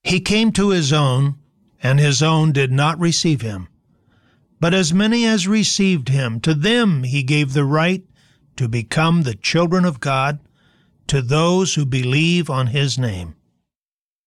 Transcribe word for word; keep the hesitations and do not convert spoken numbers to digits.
He came to his own, and his own did not receive him. But as many as received him, to them he gave the right to become the children of God, to those who believe on his name,